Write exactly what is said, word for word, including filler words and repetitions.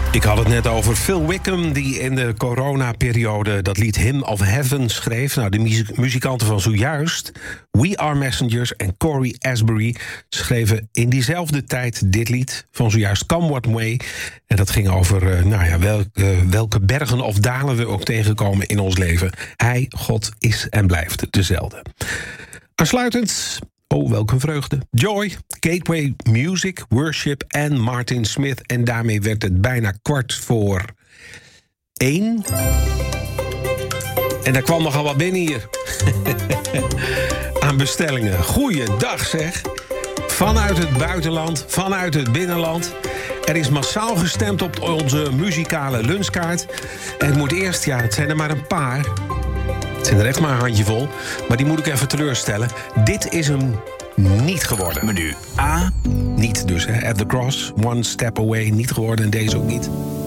Ik had het net over Phil Wickham, die in de coronaperiode dat lied Hymn of Heaven schreef. Nou, de muziek- muzikanten van zojuist, We Are Messengers en Corey Asbury, schreven in diezelfde tijd dit lied van zojuist, Come What May. En dat ging over uh, nou ja, welke, welke bergen of dalen we ook tegenkomen in ons leven. Hij, God, is en blijft dezelfde. Aansluitend, oh, welke vreugde. Joy, Gateway Music, Worship en Martin Smith. En daarmee werd het bijna kwart voor één. En daar kwam nogal wat binnen hier. Aan bestellingen. Goeiedag zeg. Vanuit het buitenland, vanuit het binnenland. Er is massaal gestemd op onze muzikale lunchkaart. En ik moet eerst, ja, het zijn er maar een paar. Het zijn er echt maar een handjevol. Maar die moet ik even teleurstellen. Dit is hem niet geworden. Menu A. Niet dus, hè. At the Cross, One Step Away, niet geworden. En deze ook niet.